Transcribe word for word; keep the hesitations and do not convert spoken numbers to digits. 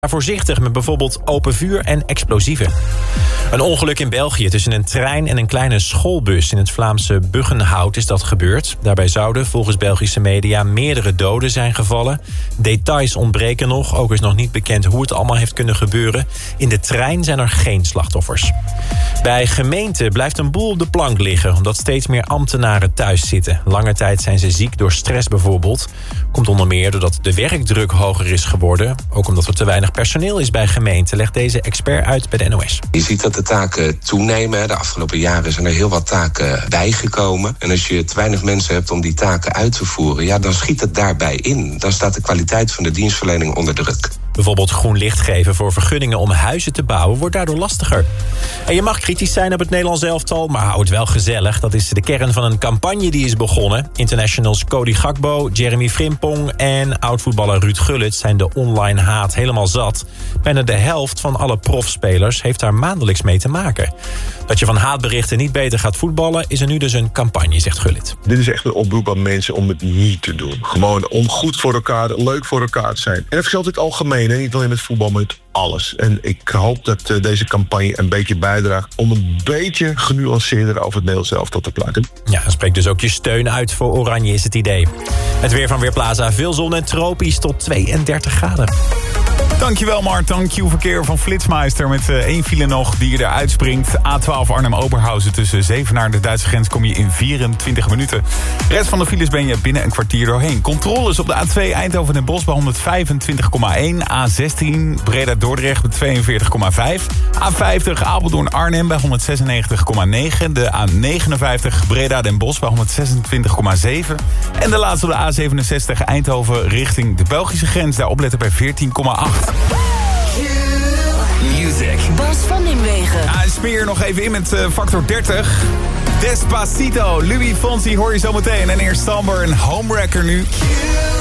Voorzichtig met bijvoorbeeld open vuur en explosieven. Een ongeluk in België tussen een trein en een kleine schoolbus in het Vlaamse Buggenhout is dat gebeurd. Daarbij zouden volgens Belgische media meerdere doden zijn gevallen. Details ontbreken nog, ook is nog niet bekend hoe het allemaal heeft kunnen gebeuren. In de trein zijn er geen slachtoffers. Bij gemeenten blijft een boel op de plank liggen, omdat steeds meer ambtenaren thuis zitten. Lange tijd zijn ze ziek door stress bijvoorbeeld. Komt onder meer doordat de werkdruk hoger is geworden. Ook omdat er te weinig personeel is bij gemeenten, legt deze expert uit bij de N O S. Je ziet dat de taken toenemen. De afgelopen jaren zijn er heel wat taken bijgekomen. En als je te weinig mensen hebt om die taken uit te voeren, ja, dan schiet het daarbij in. Dan staat de kwaliteit van de dienstverlening onder druk. Bijvoorbeeld groen licht geven voor vergunningen om huizen te bouwen wordt daardoor lastiger. En je mag kritisch zijn op het Nederlands elftal, maar hou het wel gezellig. Dat is de kern van een campagne die is begonnen. Internationals Cody Gakpo, Jeremy Frimpong en oud-voetballer Ruud Gullit zijn de online haat helemaal zat. Bijna de helft van alle profspelers heeft daar maandelijks mee te maken. Dat je van haatberichten niet beter gaat voetballen is er nu dus een campagne, zegt Gullit. Dit is echt een oproep aan mensen om het niet te doen. Gewoon om goed voor elkaar, leuk voor elkaar te zijn. En dat geldt in het algemeen, hè? Niet alleen met voetbal, maar met alles. En ik hoop dat uh, deze campagne een beetje bijdraagt om een beetje genuanceerder over het Nederlands elftal te praten. Ja, spreek dus ook je steun uit voor Oranje is het idee. Het weer van Weerplaza, veel zon en tropisch tot tweeëndertig graden. Dankjewel Martin, Q-verkeer van Flitsmeister met uh, één file nog die eruit springt. A twaalf Arnhem-Oberhausen tussen Zevenaar en de Duitse grens kom je in vierentwintig minuten. De rest van de files ben je binnen een kwartier doorheen. Controles op de A twee Eindhoven en Bos bij honderdvijfentwintig komma één. A zestien Breda-Dordrecht bij tweeënveertig komma vijf. A vijftig Apeldoorn-Arnhem bij honderdzesennegentig komma negen. De A negenenvijftig Breda-Den Bosch bij honderdzesentwintig komma zeven. En de laatste op de A zevenenzestig Eindhoven richting de Belgische grens. Daar opletten bij veertien komma acht. Music. Bas van Nimwegen. Ja, smeer nog even in met uh, factor dertig. Despacito, Louis Fonsi hoor je zo meteen. En eerst Stamber, een homewrecker nu.